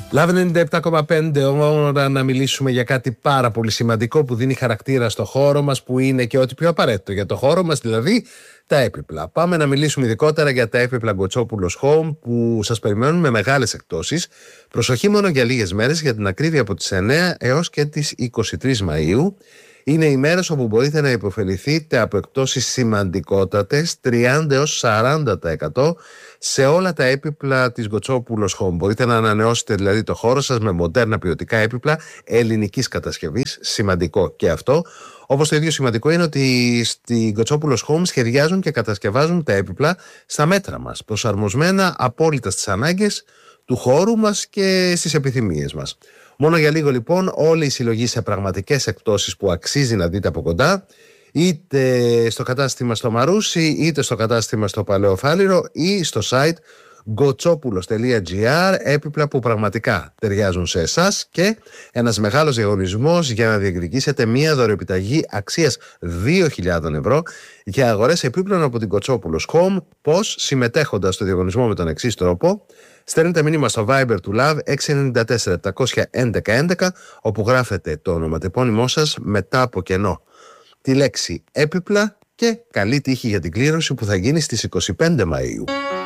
Love 97,5, ώρα να μιλήσουμε για κάτι πάρα πολύ σημαντικό που δίνει χαρακτήρα στο χώρο μας, που είναι και ό,τι πιο απαραίτητο για το χώρο μας, δηλαδή τα έπιπλα. Πάμε να μιλήσουμε ειδικότερα για τα έπιπλα Γκοτσόπουλος Home, που σας περιμένουν με μεγάλες εκπτώσεις. Προσοχή, μόνο για λίγες μέρες, για την ακρίβεια από τις 9 έως και τις 23 Μαΐου. Είναι οι μέρες όπου μπορείτε να υποφεληθείτε από εκπτώσεις σημαντικότατες, 30 έως 40% σε όλα τα έπιπλα της Γκοτσόπουλος Home. Μπορείτε να ανανεώσετε δηλαδή το χώρο σας με μοντέρνα ποιοτικά έπιπλα ελληνικής κατασκευής. Σημαντικό και αυτό. Όπως το ίδιο σημαντικό είναι ότι στη Γκοτσόπουλος Home σχεδιάζουν και κατασκευάζουν τα έπιπλα στα μέτρα μας, προσαρμοσμένα απόλυτα στις ανάγκες του χώρου μας και στις επιθυμίες μας. Μόνο για λίγο λοιπόν όλη η συλλογή σε πραγματικές εκπτώσεις που αξίζει να δείτε από κοντά, είτε στο κατάστημα στο Μαρούσι, είτε στο κατάστημα στο Παλαιό Φάληρο ή στο site gotsopoulos.gr, έπιπλα που πραγματικά ταιριάζουν σε εσάς και ένας μεγάλος διαγωνισμός για να διεκδικήσετε μία δωρεοεπιταγή αξίας 2.000 ευρώ για αγορές επίπλων από την Γκοτσόπουλος Home. Πώς? Συμμετέχοντας στο διαγωνισμό με τον εξής τρόπο: στέλνετε μήνυμα στο Viber του Love 694-711-11, όπου γράφετε το ονοματεπώνυμό σας μετά από κενό τη λέξη έπιπλα και καλή τύχη για την κλήρωση που θα γίνει στις 25 Μαΐου.